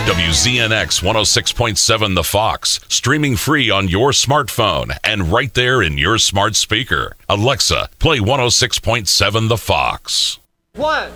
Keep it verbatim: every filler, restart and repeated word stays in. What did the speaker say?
W Z N X one oh six point seven The Fox, streaming free on your smartphone and right there in your smart speaker. Alexa, play one oh six point seven The Fox. One,